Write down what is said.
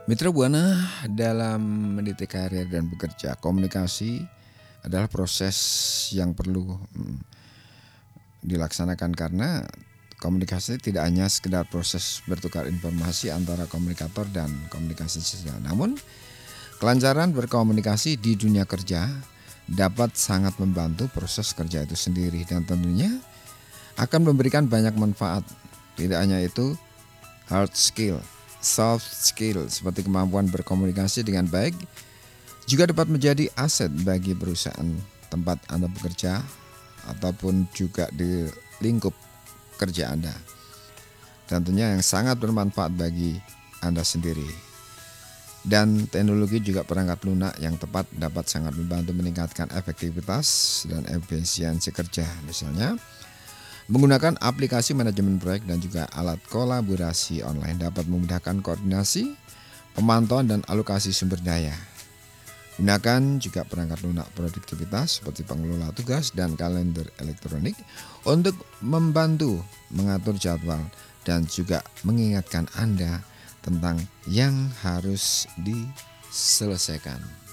Mitra Buana dalam mendidik karir dan bekerja, komunikasi adalah proses yang perlu dilaksanakan karena komunikasi tidak hanya sekedar proses bertukar informasi antara komunikator dan komunikasi sosial. Namun, kelancaran berkomunikasi di dunia kerja dapat sangat membantu proses kerja itu sendiri dan tentunya akan memberikan banyak manfaat. Tidak hanya itu, hard skill, soft skill seperti kemampuan berkomunikasi dengan baik juga dapat menjadi aset bagi perusahaan tempat Anda bekerja ataupun juga di lingkup kerja Anda. Tentunya yang sangat bermanfaat bagi Anda sendiri. Dan teknologi juga perangkat lunak yang tepat dapat sangat membantu meningkatkan efektivitas dan efisiensi kerja. Misalnya, menggunakan aplikasi manajemen proyek dan juga alat kolaborasi online dapat memudahkan koordinasi, pemantauan dan alokasi sumber daya. Gunakan juga perangkat lunak produktivitas seperti pengelola tugas dan kalender elektronik untuk membantu mengatur jadwal dan juga mengingatkan Anda tentang yang harus diselesaikan.